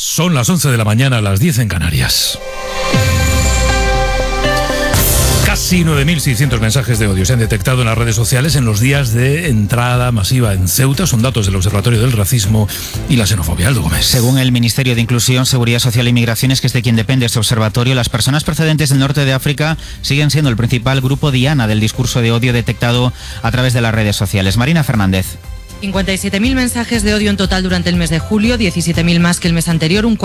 Son las 11 de la mañana, las 10 en Canarias. Casi 9.600 mensajes de odio se han detectado en las redes sociales en los días de entrada masiva en Ceuta. Son datos del Observatorio del Racismo y la Xenofobia. Aldo Gómez. Según el Ministerio de Inclusión, Seguridad Social e Migraciones, que es de quien depende este observatorio, las personas procedentes del norte de África siguen siendo el principal grupo diana del discurso de odio detectado a través de las redes sociales. Marina Fernández. 57.000 mensajes de odio en total durante el mes de julio, 17.000 más que el mes anterior, un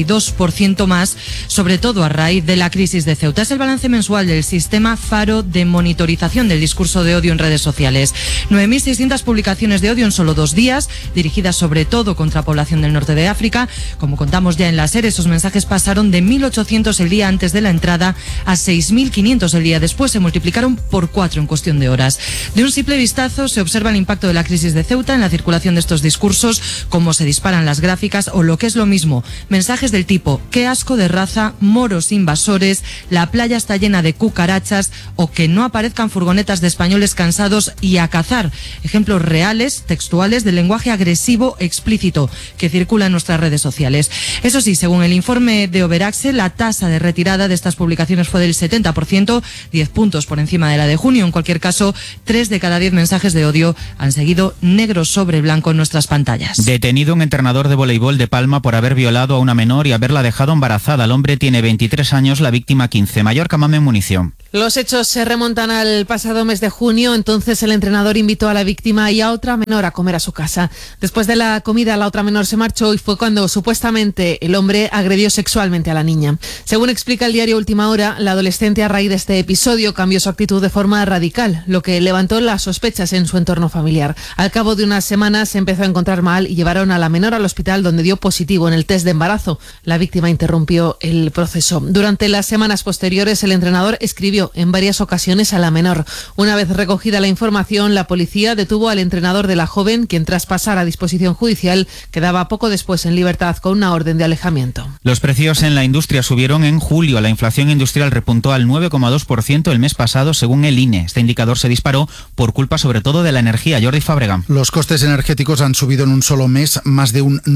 42% más, sobre todo a raíz de la crisis de Ceuta. Es el balance mensual del sistema Faro de monitorización del discurso de odio en redes sociales. 9.600 publicaciones de odio en solo 2 días, dirigidas sobre todo contra población del norte de África. Como contamos ya en la SER, esos mensajes pasaron de 1.800 el día antes de la entrada a 6.500 el día después. Se multiplicaron por 4 en cuestión de horas. De un simple vistazo se observa el impacto de la crisis de Ceuta en la circulación de estos discursos, cómo se disparan las gráficas o, lo que es lo mismo, mensajes del tipo "qué asco de raza", "moros invasores", "la playa está llena de cucarachas" o "que no aparezcan furgonetas de españoles cansados y a cazar". Ejemplos reales, textuales, del lenguaje agresivo explícito que circula en nuestras redes sociales. Eso sí, según el informe de Overaxe, la tasa de retirada de estas publicaciones fue del 70%, 10 puntos por encima de la de junio. En cualquier caso, 3 de cada 10 mensajes de odio han seguido negro sobre blanco en nuestras pantallas. Detenido un entrenador de voleibol de Palma por haber violado a una menor y haberla dejado embarazada. El hombre tiene 23 años, la víctima 15. Mallorca, Mamen Munición. Los hechos se remontan al pasado mes de junio. Entonces el entrenador invitó a la víctima y a otra menor a comer a su casa. Después de la comida, la otra menor se marchó y fue cuando supuestamente el hombre agredió sexualmente a la niña. Según explica el diario Última Hora, la adolescente a raíz de este episodio cambió su actitud de forma radical, lo que levantó las sospechas en su entorno familiar. Al cabo de unas semanas se empezó a encontrar mal y llevaron a la menor al hospital, donde dio positivo en el test de embarazo. La víctima interrumpió el proceso. Durante las semanas posteriores, el entrenador escribió en varias ocasiones a la menor. Una vez recogida la información, la policía detuvo al entrenador de la joven, quien tras pasar a disposición judicial quedaba poco después en libertad con una orden de alejamiento. Los precios en la industria subieron en julio. La inflación industrial repuntó al 9,2% el mes pasado, según el INE. Este indicador se disparó por culpa sobre todo de la energía. Jordi Fábrega. Los costes energéticos han subido en un solo mes más de un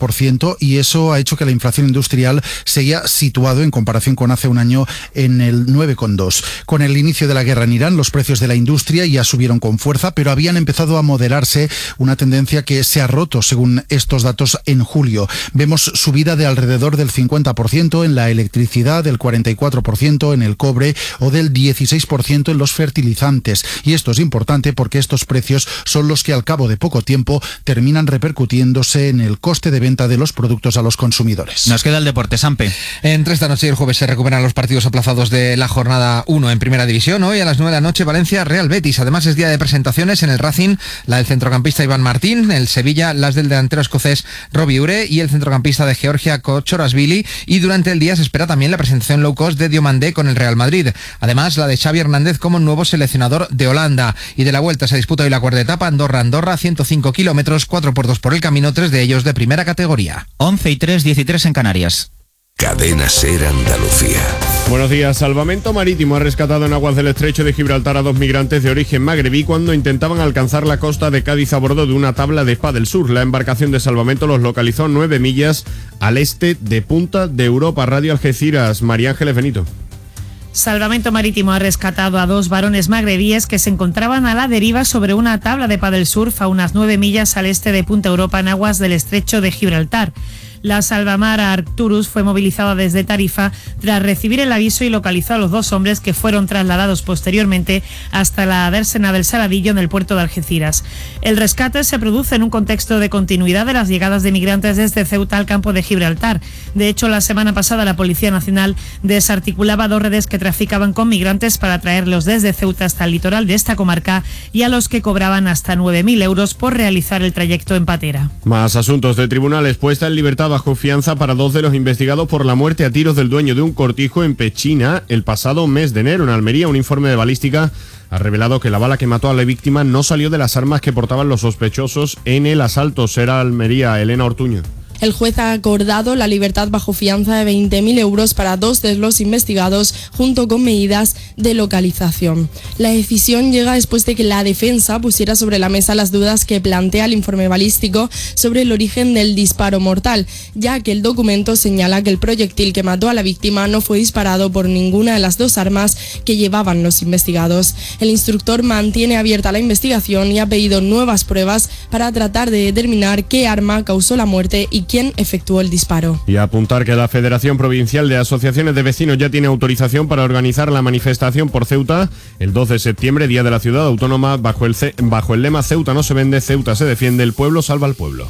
9% y eso ha hecho que la inflación industrial se haya situado en comparación con hace un año en el 9,2%. Con el inicio de la guerra en Irán, los precios de la industria ya subieron con fuerza, pero habían empezado a moderarse, una tendencia que se ha roto según estos datos en julio. Vemos subida de alrededor del 50% en la electricidad, del 44% en el cobre o del 16% en los fertilizantes. Y esto es importante porque estos precios son los que al cabo de poco tiempo terminan repercutiéndose en el coste de venta de los productos a los consumidores. Nos queda el deporte, Sampe. Entre esta noche y el jueves se recuperan los partidos aplazados de la jornada 1 en Primera División. Hoy a las 9 de la noche Valencia Real Betis. Además es día de presentaciones en el Racing, la del centrocampista Iván Martín, el Sevilla las del delantero escocés Robbie Ure y el centrocampista de Georgia Kochorashvili. Y durante el día se espera también la presentación low cost de Diomandé con el Real Madrid. Además la de Xavi Hernández como nuevo seleccionador de Holanda. Y de la vuelta se disputa hoy la cuarta etapa Andorra-Andorra, 105 kilómetros, 4 puertos por el camino, 3 de ellos de primera categoría. 11:03, 13 en Canarias. Cadena SER Andalucía. Buenos días. Salvamento Marítimo ha rescatado en aguas del estrecho de Gibraltar a 2 migrantes de origen magrebí cuando intentaban alcanzar la costa de Cádiz a bordo de una tabla de Spa del Sur. La embarcación de salvamento los localizó 9 millas al este de Punta de Europa. Radio Algeciras, María Ángeles Benito. Salvamento Marítimo ha rescatado a 2 varones magrebíes que se encontraban a la deriva sobre una tabla de paddle surf a unas 9 millas al este de Punta Europa en aguas del estrecho de Gibraltar. La salvamar Arcturus fue movilizada desde Tarifa tras recibir el aviso y localizó a los 2 hombres, que fueron trasladados posteriormente hasta la dársena del Saladillo en el puerto de Algeciras. El rescate se produce en un contexto de continuidad de las llegadas de migrantes desde Ceuta al campo de Gibraltar. De hecho, la semana pasada la Policía Nacional desarticulaba 2 redes que traficaban con migrantes para traerlos desde Ceuta hasta el litoral de esta comarca y a los que cobraban hasta 9.000 euros por realizar el trayecto en patera. Más asuntos de tribunales. Puesta en libertad bajo fianza para 2 de los investigados por la muerte a tiros del dueño de un cortijo en Pechina el pasado mes de enero. En Almería, un informe de balística ha revelado que la bala que mató a la víctima no salió de las armas que portaban los sospechosos en el asalto. SER Almería, Elena Ortuño. El juez ha acordado la libertad bajo fianza de 20.000 euros para 2 de los investigados, junto con medidas de localización. La decisión llega después de que la defensa pusiera sobre la mesa las dudas que plantea el informe balístico sobre el origen del disparo mortal, ya que el documento señala que el proyectil que mató a la víctima no fue disparado por ninguna de las 2 armas que llevaban los investigados. El instructor mantiene abierta la investigación y ha pedido nuevas pruebas para tratar de determinar qué arma causó la muerte y quién efectuó el disparo. Y apuntar que la Federación Provincial de Asociaciones de Vecinos ya tiene autorización para organizar la manifestación por Ceuta el 2 de septiembre, Día de la Ciudad Autónoma, bajo el lema Ceuta no se vende, Ceuta se defiende, el pueblo salva al pueblo.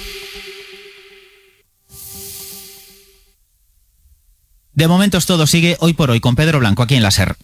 De momento todo sigue hoy por hoy con Pedro Blanco aquí en la SER.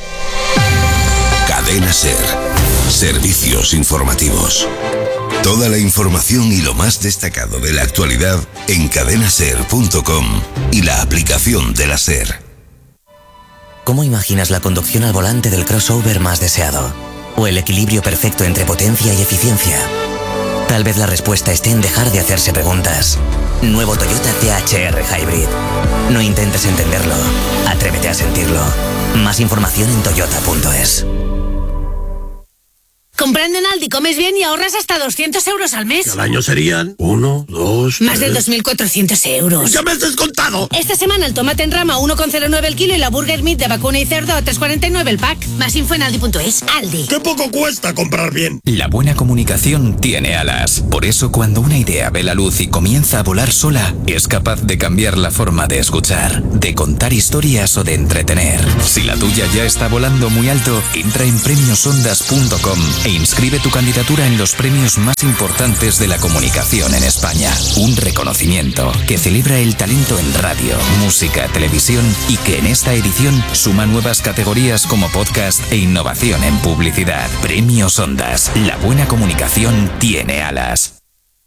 Cadena SER. Servicios informativos. Toda la información y lo más destacado de la actualidad en cadenaser.com y la aplicación de la SER. ¿Cómo imaginas la conducción al volante del crossover más deseado? ¿O el equilibrio perfecto entre potencia y eficiencia? Tal vez la respuesta esté en dejar de hacerse preguntas. Nuevo Toyota CHR Hybrid. No intentes entenderlo, atrévete a sentirlo. Más información en toyota.es. Comprando en Aldi comes bien y ahorras hasta 200 euros al mes. Al año serían 1, 2, Más de 2.400 euros. ¡Ya me has descontado! Esta semana el tomate en rama 1,09 el kilo y la burger meat de vacuna y cerdo a 3,49 el pack. Más info en aldi.es. Aldi. ¡Qué poco cuesta comprar bien! La buena comunicación tiene alas. Por eso cuando una idea ve la luz y comienza a volar sola, es capaz de cambiar la forma de escuchar, de contar historias o de entretener. Si la tuya ya está volando muy alto, entra en premiosondas.com e inscribe tu candidatura en los premios más importantes de la comunicación en España. Un reconocimiento que celebra el talento en radio, música, televisión y que en esta edición suma nuevas categorías como podcast e innovación en publicidad. Premios Ondas. La buena comunicación tiene alas.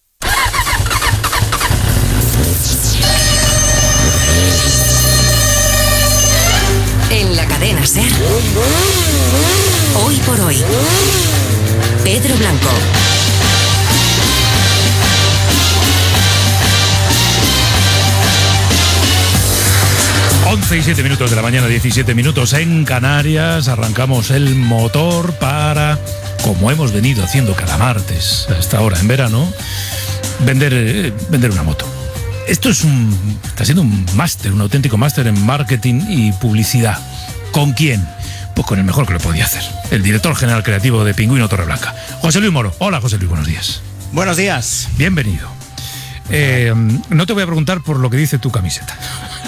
En la cadena SER. Hoy por hoy. Pedro Blanco. Once y 7 minutos de la mañana, 17 minutos en Canarias. Arrancamos el motor para, como hemos venido haciendo cada martes a esta hora en verano, vender una moto. Esto está siendo un máster, un auténtico máster en marketing y publicidad. ¿Con quién? Pues con el mejor que lo podía hacer, el director general creativo de Pingüino Torreblanca, José Luis Moro. Hola, José Luis, buenos días. Buenos días. Bienvenido. No te voy a preguntar por lo que dice tu camiseta.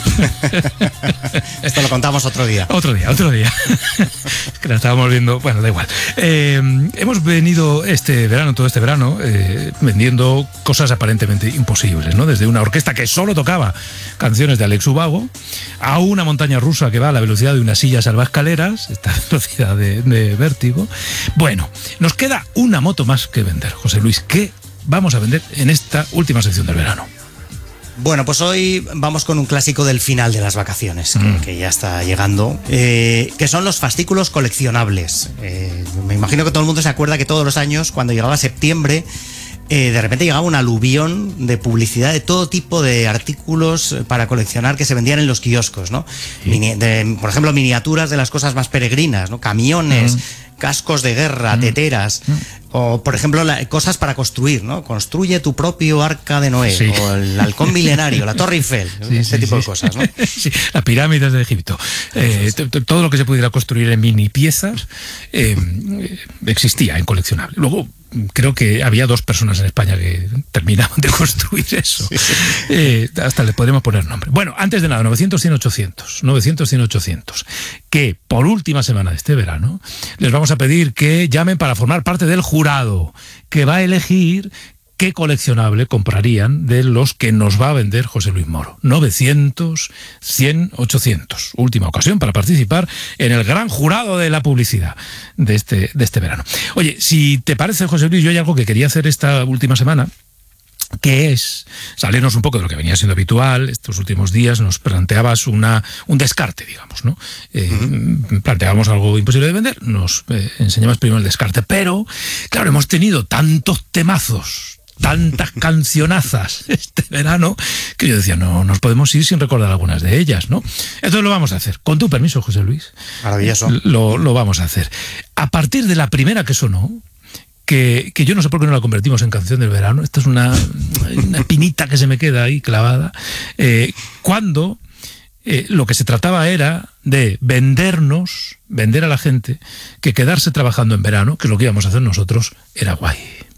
Esto lo contamos otro día. Otro día. Que la estábamos viendo, bueno, da igual. Hemos venido todo este verano, vendiendo cosas aparentemente imposibles, ¿no? Desde una orquesta que solo tocaba canciones de Alex Ubago, a una montaña rusa que va a la velocidad de una silla salvaescaleras, esta velocidad de vértigo. Bueno, nos queda una moto más que vender, José Luis. ¿Qué vamos a vender en esta última sección del verano? Bueno, pues hoy vamos con un clásico del final de las vacaciones, que ya está llegando, que son los fascículos coleccionables. Me imagino que todo el mundo se acuerda que todos los años, cuando llegaba septiembre, de repente llegaba un aluvión de publicidad de todo tipo de artículos para coleccionar que se vendían en los kioscos, ¿no? Sí. Por ejemplo, miniaturas de las cosas más peregrinas, ¿no? Camiones, cascos de guerra, teteras, o por ejemplo cosas para construir, ¿no? Construye tu propio arca de Noé, sí. O el halcón milenario, la Torre Eiffel, ese tipo de cosas, ¿no? Sí, las pirámides de Egipto, todo lo que se pudiera construir en mini piezas existía en coleccionable. Luego creo que había 2 personas en España que terminaban de construir eso. Sí. Hasta le podríamos poner nombre. Bueno, antes de nada, 900-100-800, que por última semana de este verano les vamos a pedir que llamen para formar parte del jurado que va a elegir qué coleccionable comprarían de los que nos va a vender José Luis Moro. 900-100-800. Última ocasión para participar en el gran jurado de la publicidad de este verano. Oye, si te parece, José Luis, yo hay algo que quería hacer esta última semana, que es salirnos un poco de lo que venía siendo habitual. Estos últimos días nos planteabas un descarte, digamos, ¿no? Planteábamos algo imposible de vender, nos enseñabas primero el descarte, pero, claro, hemos tenido tantos temazos tantas cancionazas este verano que yo decía, no nos podemos ir sin recordar algunas de ellas, ¿no? Entonces lo vamos a hacer. Con tu permiso, José Luis. Maravilloso. Lo vamos a hacer. A partir de la primera que sonó, que yo no sé por qué no la convertimos en canción del verano, esta es una espinita que se me queda ahí clavada, cuando lo que se trataba era de vender a la gente que quedarse trabajando en verano, que es lo que íbamos a hacer nosotros, era guay.